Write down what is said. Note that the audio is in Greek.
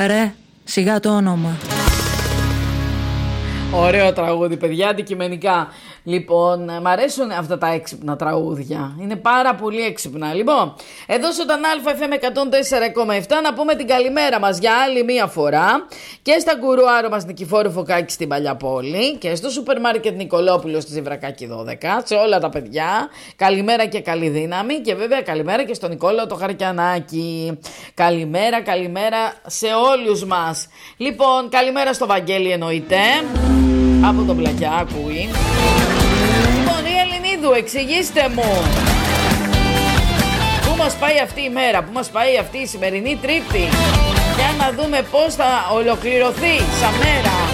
Ρε, σιγά το όνομα. Ωραίο τραγούδι, παιδιά, αντικειμενικά. Λοιπόν, μ' αρέσουν αυτά τα έξυπνα τραγούδια. Είναι πάρα πολύ έξυπνα. Λοιπόν, εδώ στο FM 104,7 να πούμε την καλημέρα μας για άλλη μία φορά και στα γκουρουάρο μας Νικηφόρου Φωκάκη στην Παλιαπόλη και στο σούπερ μάρκετ Νικολόπουλο στη Ζευρακάκη 12, σε όλα τα παιδιά. Καλημέρα και καλή δύναμη και βέβαια καλημέρα και στον Νικόλαο το Χαρκιανάκη. Καλημέρα, καλημέρα σε όλους μας. Λοιπόν, καλημέρα στο Βαγγέλη εννοείται. Από τον Πλακιάκουι. Λοιπόν, η Ελληνίδου, εξηγήστε μου. Πού μας πάει αυτή η μέρα, πού μας πάει αυτή η σημερινή Τρίτη. Για να δούμε πώς θα ολοκληρωθεί σαν μέρα.